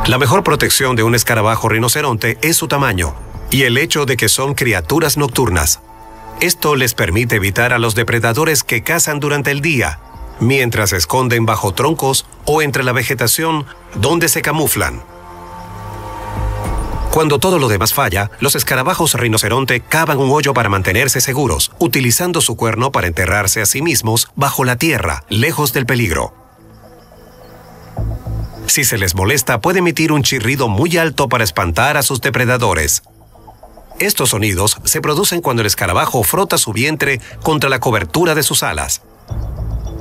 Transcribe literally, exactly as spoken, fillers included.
La mejor protección de un escarabajo rinoceronte es su tamaño y el hecho de que son criaturas nocturnas. Esto les permite evitar a los depredadores que cazan durante el día, mientras se esconden bajo troncos o entre la vegetación donde se camuflan. Cuando todo lo demás falla, los escarabajos rinoceronte cavan un hoyo para mantenerse seguros, utilizando su cuerno para enterrarse a sí mismos bajo la tierra, lejos del peligro. Si se les molesta, puede emitir un chirrido muy alto para espantar a sus depredadores. Estos sonidos se producen cuando el escarabajo frota su vientre contra la cobertura de sus alas.